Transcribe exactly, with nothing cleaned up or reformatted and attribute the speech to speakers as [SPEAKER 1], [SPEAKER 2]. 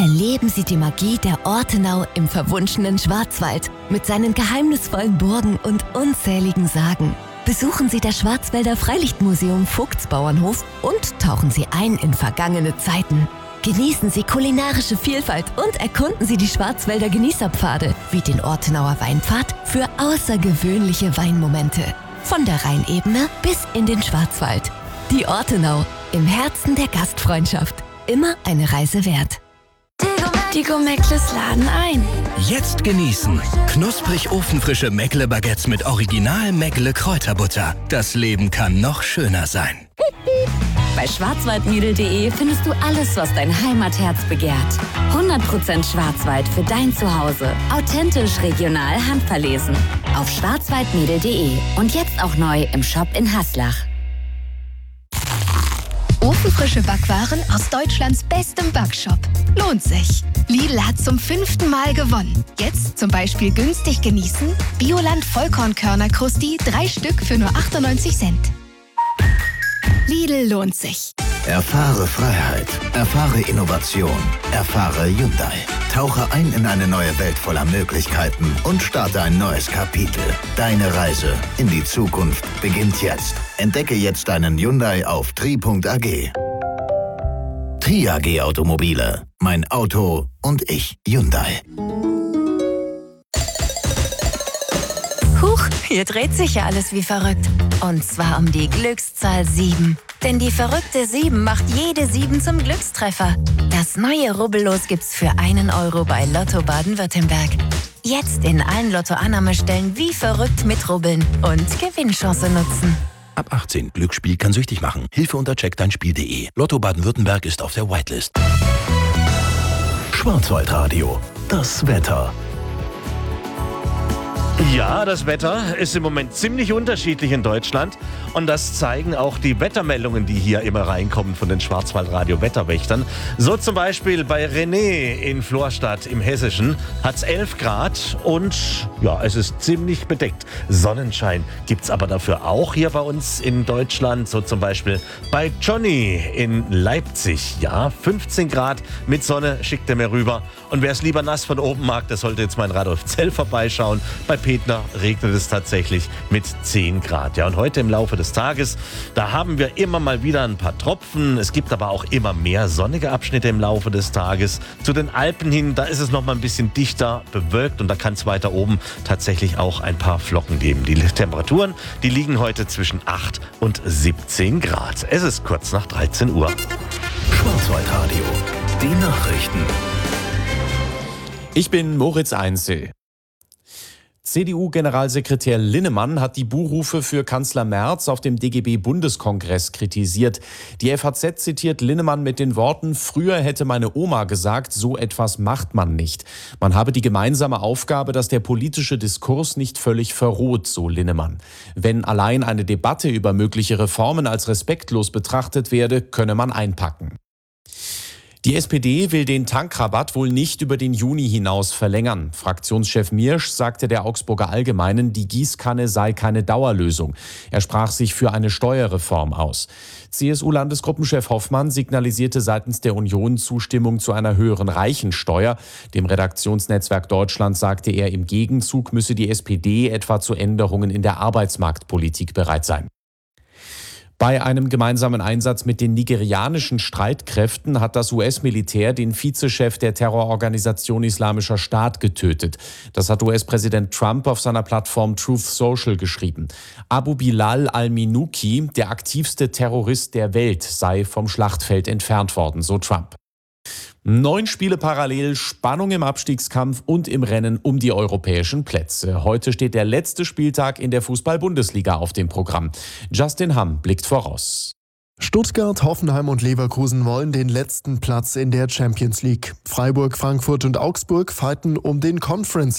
[SPEAKER 1] Erleben Sie die Magie der Ortenau im verwunschenen Schwarzwald mit seinen geheimnisvollen Burgen und unzähligen Sagen. Besuchen Sie das Schwarzwälder Freilichtmuseum Vogtsbauernhof und tauchen Sie ein in vergangene Zeiten. Genießen Sie kulinarische Vielfalt und erkunden Sie die Schwarzwälder Genießerpfade wie den Ortenauer Weinpfad für außergewöhnliche Weinmomente. Von der Rheinebene bis in den Schwarzwald. Die Ortenau, im Herzen der Gastfreundschaft. Immer eine Reise wert.
[SPEAKER 2] Die Gomeckles laden ein.
[SPEAKER 3] Jetzt genießen. Knusprig ofenfrische Meckle-Baguettes mit original Meckle Kräuterbutter. Das Leben kann noch schöner sein.
[SPEAKER 2] Bei schwarzwaldmädel punkt de findest du alles, was dein Heimatherz begehrt. hundert Prozent Schwarzwald für dein Zuhause. Authentisch, regional, handverlesen. Auf schwarzwaldmädel punkt de und jetzt auch neu im Shop in Haslach.
[SPEAKER 4] Ofenfrische Backwaren aus Deutschlands bestem Backshop. Lohnt sich. Lidl hat zum fünften Mal gewonnen. Jetzt zum Beispiel günstig genießen. Bioland Vollkornkörner Krusti, drei Stück für nur achtundneunzig Cent. Lidl lohnt sich.
[SPEAKER 5] Erfahre Freiheit. Erfahre Innovation. Erfahre Hyundai. Tauche ein in eine neue Welt voller Möglichkeiten und starte ein neues Kapitel. Deine Reise in die Zukunft beginnt jetzt. Entdecke jetzt deinen Hyundai auf tri punkt a g. Tri A G Automobile. Mein Auto und ich. Hyundai.
[SPEAKER 1] Huch, hier dreht sich ja alles wie verrückt. Und zwar um die Glückszahl sieben. Denn die verrückte sieben macht jede sieben zum Glückstreffer. Das neue Rubbellos gibt's für einen Euro bei Lotto Baden-Württemberg. Jetzt in allen Lotto-Annahmestellen wie verrückt mitrubbeln und Gewinnchance nutzen.
[SPEAKER 3] Ab achtzehn. Glücksspiel kann süchtig machen. Hilfe unter check dein spiel punkt de. Lotto Baden-Württemberg ist auf der Whitelist.
[SPEAKER 5] Schwarzwaldradio. Das Wetter.
[SPEAKER 6] Ja, das Wetter ist im Moment ziemlich unterschiedlich in Deutschland und das zeigen auch die Wettermeldungen, die hier immer reinkommen von den Schwarzwaldradio-Wetterwächtern. So zum Beispiel bei René in Florstadt im Hessischen hat es elf Grad und ja, es ist ziemlich bedeckt. Sonnenschein gibt es aber dafür auch hier bei uns in Deutschland. So zum Beispiel bei Johnny in Leipzig. Ja, fünfzehn Grad mit Sonne schickt er mir rüber. Und wer es lieber nass von oben mag, der sollte jetzt mal in Radolfzell vorbeischauen. Bei Petner regnet es tatsächlich mit zehn Grad. Ja, und heute im Laufe des Tages, da haben wir immer mal wieder ein paar Tropfen. Es gibt aber auch immer mehr sonnige Abschnitte im Laufe des Tages. Zu den Alpen hin, da ist es noch mal ein bisschen dichter bewölkt und da kann es weiter oben tatsächlich auch ein paar Flocken geben. Die Temperaturen, die liegen heute zwischen acht und siebzehn Grad. Es ist kurz nach dreizehn Uhr.
[SPEAKER 5] Schwarzwaldradio. Die Nachrichten.
[SPEAKER 7] Ich bin Moritz Einzel. C D U-Generalsekretär Linnemann hat die Buhrufe für Kanzler Merz auf dem D G B-Bundeskongress kritisiert. Die F A Z zitiert Linnemann mit den Worten: Früher hätte meine Oma gesagt, so etwas macht man nicht. Man habe die gemeinsame Aufgabe, dass der politische Diskurs nicht völlig verroht, so Linnemann. Wenn allein eine Debatte über mögliche Reformen als respektlos betrachtet werde, könne man einpacken. Die S P D will den Tankrabatt wohl nicht über den Juni hinaus verlängern. Fraktionschef Miersch sagte der Augsburger Allgemeinen, die Gießkanne sei keine Dauerlösung. Er sprach sich für eine Steuerreform aus. C S U-Landesgruppenchef Hoffmann signalisierte seitens der Union Zustimmung zu einer höheren Reichensteuer. Dem Redaktionsnetzwerk Deutschland sagte er, im Gegenzug müsse die S P D etwa zu Änderungen in der Arbeitsmarktpolitik bereit sein. Bei einem gemeinsamen Einsatz mit den nigerianischen Streitkräften hat das U S-Militär den Vizechef der Terrororganisation Islamischer Staat getötet. Das hat U S-Präsident Trump auf seiner Plattform Truth Social geschrieben. Abu Bilal al-Minuki, der aktivste Terrorist der Welt, sei vom Schlachtfeld entfernt worden, so Trump. Neun Spiele parallel, Spannung im Abstiegskampf und im Rennen um die europäischen Plätze. Heute steht der letzte Spieltag in der Fußball-Bundesliga auf dem Programm. Justin Hamm blickt voraus.
[SPEAKER 8] Stuttgart, Hoffenheim und Leverkusen wollen den letzten Platz in der Champions League. Freiburg, Frankfurt und Augsburg fighten um den Conference